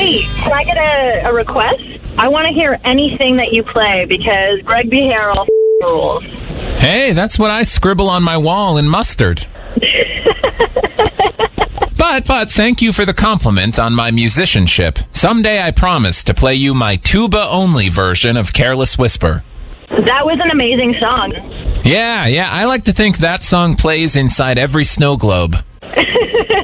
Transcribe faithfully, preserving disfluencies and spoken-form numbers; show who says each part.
Speaker 1: Hey, can I get a, a request? I want to hear anything that you play because Greg Beharrell rules.
Speaker 2: Hey, that's what I scribble on my wall in mustard. But, but, thank you for the compliment on my musicianship. Someday I promise to play you my tuba-only version of Careless Whisper.
Speaker 1: That was an amazing song.
Speaker 2: Yeah, yeah, I like to think that song plays inside every snow globe.